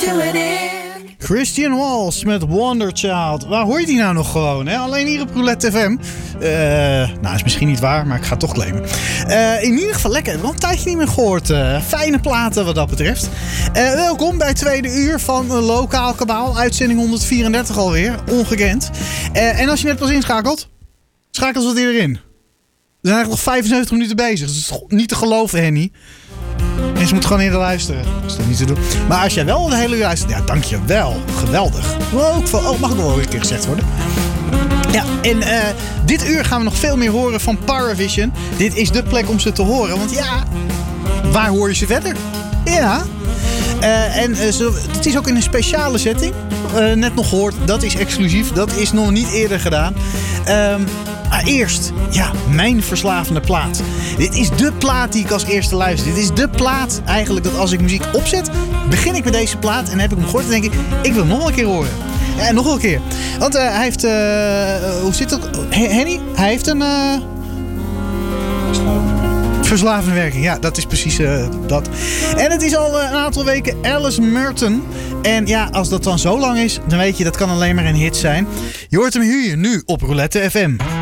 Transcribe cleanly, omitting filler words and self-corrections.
Christian Walsh met Wonder Child. Waar hoor je die nou nog gewoon? Hè? Alleen hier op Roulette FM. Is misschien niet waar, maar ik ga het toch claimen. In ieder geval lekker. Wel een tijdje niet meer gehoord. Fijne platen wat dat betreft. Welkom bij het tweede uur van Lokaal Kabaal. Uitzending 134 alweer. Ongekend. En als je net pas inschakelt, schakel ze weer in. We zijn eigenlijk nog 75 minuten bezig. Dus het is niet te geloven, Henny. Mensen moeten gewoon eerder luisteren. Dat is toch niet te doen. Maar als jij wel de hele uur luistert, ja, dankjewel. Geweldig. Mag ik nog wel een keer gezegd worden? Ja, en dit uur gaan we nog veel meer horen van Paravision. Dit is de plek om ze te horen. Want ja, waar hoor je ze verder? Ja. Het is ook in een speciale setting. Net nog gehoord, dat is exclusief. Dat is nog niet eerder gedaan. Maar eerst, ja, mijn verslavende plaat. Dit is de plaat die ik als eerste luister. Dit is de plaat eigenlijk dat als ik muziek opzet, begin ik met deze plaat en heb ik hem gehoord en denk ik wil hem nog wel een keer horen. Ja, nog wel een keer. Want hij heeft, hoe zit het? Henny? Hij heeft een... verslavende werking, ja, dat is precies dat. En het is al een aantal weken Alice Merton. En ja, als dat dan zo lang is, dan weet je, dat kan alleen maar een hit zijn. Je hoort hem hier nu op Roulette FM.